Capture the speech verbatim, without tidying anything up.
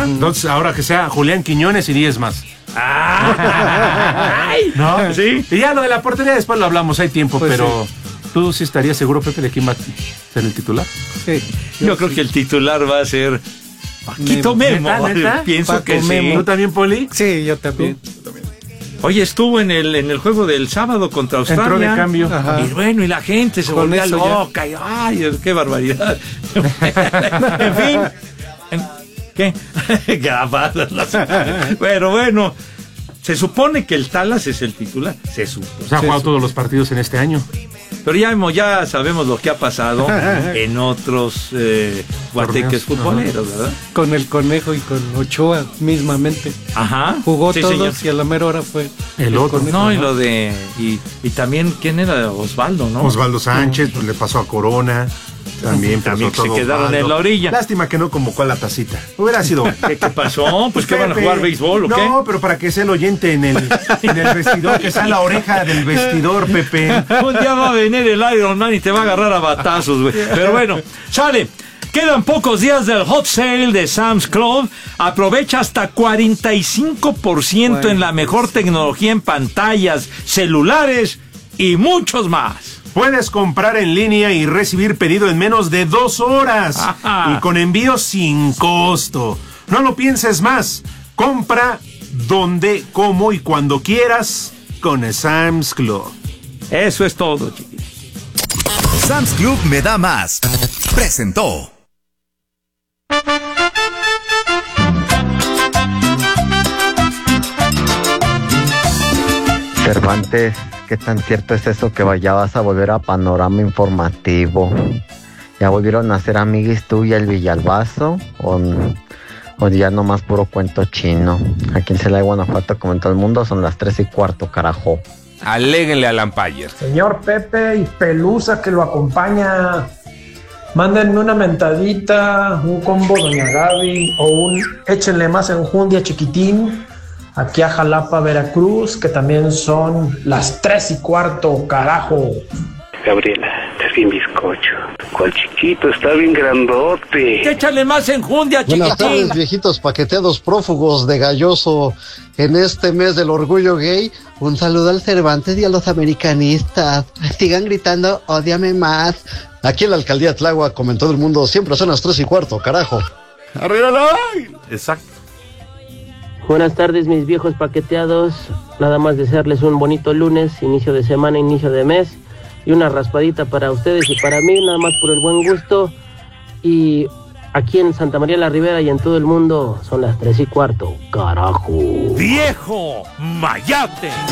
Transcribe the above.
Entonces, ahora que sea Julián Quiñones y diez más. Ay, ¿no? Sí. Y ya lo de la portería después lo hablamos, hay tiempo, Pues pero sí. ¿Tú sí estarías seguro, Pepe, de quién va a ser el titular? Sí. Yo, Yo creo sí. que el titular va a ser Paquito Me- Memo. ¿Neta, neta? Pienso Paco que Memo. sí. ¿Tú también, Poli? Sí, yo también. Oye, estuvo en el en el juego del sábado contra Australia. Entró de cambio. Ajá. Y bueno, y la gente se Con volvía eso loca. Y, ay, qué barbaridad. En fin. En- ¿Qué? Grabadas las- Pero bueno, se supone que el Talas es el titular. Se supone. O sea, ha jugado todos los partidos en este año. Pero ya, hemos- ya sabemos lo que ha pasado en otros eh, guateques Torneos. futboleros, ¿verdad? Con el Conejo y con Ochoa mismamente. Ajá. Jugó Sí, todos señor. y a la mera hora fue El otro. Conejo. No, y lo de. Y, y también, ¿quién era? Osvaldo, ¿no? Osvaldo Sánchez, pues le pasó a Corona. También, pero También sobre se todo quedaron Osvaldo. en la orilla. Lástima que no convocó a la tacita. Hubiera sido. ¿Qué, qué pasó? Pues que van a Pepe. jugar béisbol, ¿o qué? No, pero para que sea el oyente en el, en el vestidor, que sea la oreja del vestidor, Pepe. Un día va a venir el Iron Man y te va a agarrar a batazos, güey. Pero bueno, sale. Quedan pocos días del hot sale de Sam's Club. Aprovecha hasta cuarenta y cinco por ciento Bueno, en la mejor tecnología en pantallas, celulares y muchos más. Puedes comprar en línea y recibir pedido en menos de dos horas. Ajá. Y con envío sin costo. No lo pienses más. Compra donde, como y cuando quieras con Sam's Club. Eso es todo, chiquitos. Sam's Club me da más. Presentó. Cervantes, ¿qué tan cierto es eso que ya vas a volver a Panorama Informativo? ¿Ya volvieron a ser amiguis tú y el Villalbazo? ¿O, o ya nomás puro cuento chino? Aquí en Celaya, Guanajuato, como en todo el mundo, son las tres y cuarto, carajo. Aléguenle al Lampayer. Señor Pepe y Pelusa que lo acompaña, mándenme una mentadita, un combo Doña Gaby o un échenle más enjundia chiquitín aquí a Jalapa, Veracruz, que también son las tres y cuarto, carajo. Gabriela, estás bien bizcocho. ¿Cuál chiquito? Está bien grandote. Échale más enjundia, Buenas chiquitín. tardes, viejitos paqueteados prófugos de Galloso. En este mes del orgullo gay, un saludo al Cervantes y a los americanistas. Sigan gritando, ódiame más. Aquí en la alcaldía Tláhuac, como en todo el mundo, siempre son las tres y cuarto, carajo. ¡Arriba la águila! Exacto. Buenas tardes, mis viejos paqueteados. Nada más desearles un bonito lunes, inicio de semana, inicio de mes. Y una raspadita para ustedes y para mí, nada más por el buen gusto. Y aquí en Santa María la Ribera y en todo el mundo son las tres y cuarto. ¡Carajo! ¡Viejo Mayate!